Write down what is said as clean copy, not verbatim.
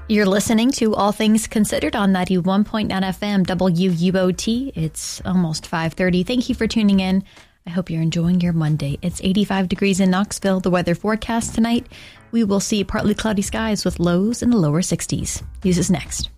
You're listening to All Things Considered on 91.9 FM WUOT. It's almost 5:30. Thank you for tuning in. I hope you're enjoying your Monday. It's 85 degrees in Knoxville. The weather forecast tonight, we will see partly cloudy skies with lows in the lower 60s. News is next.